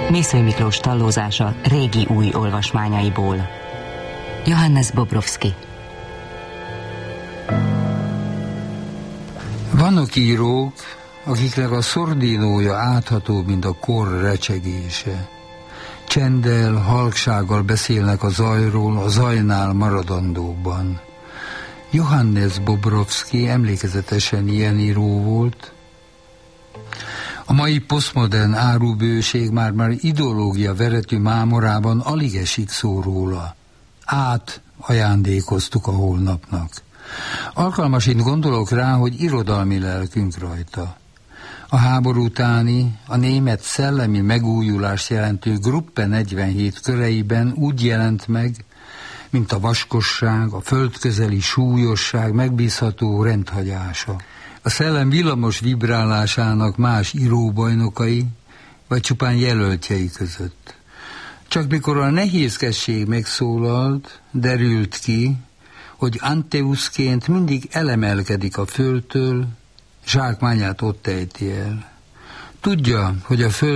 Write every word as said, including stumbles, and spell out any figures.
Mészöly Miklós tallózása régi-új olvasmányaiból. Johannes Bobrovsky. Vannak írók, akiknek a szordínója átható, mint a kor recsegése. Csenddel, halksággal beszélnek a zajról, a zajnál maradandóban. Johannes Bobrovsky emlékezetesen ilyen író volt. A mai posztmodern árubőség már-már ideológia veretű mámorában alig esik szó róla. Át ajándékoztuk a holnapnak. Alkalmasint gondolok rá, hogy irodalmi lelkünk rajta. A háború utáni, a német szellemi megújulást jelentő Gruppe negyvenhét köreiben úgy jelent meg, mint a vaskosság, a földközeli súlyosság megbízható rendhagyása. A szellem villamos vibrálásának más íróbajnokai, vagy csupán jelöltjei között. Csak mikor a nehézkesség megszólalt, derült ki, hogy Anteuszként mindig elemelkedik a földtől, zsákmányát ott ejti el. Tudja, hogy a föld